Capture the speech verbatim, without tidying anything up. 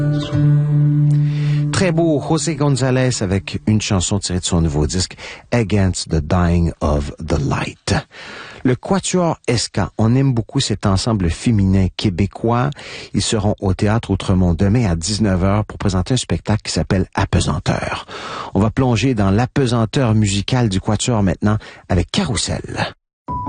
Très beau, José González avec une chanson tirée de son nouveau disque Against the Dying of the Light. Le Quatuor Esca, on aime beaucoup cet ensemble féminin québécois. Ils seront au Théâtre Outremont demain à dix-neuf heures pour présenter un spectacle qui s'appelle Apesanteur. On va plonger dans l'apesanteur musicale du Quatuor maintenant avec Carousel.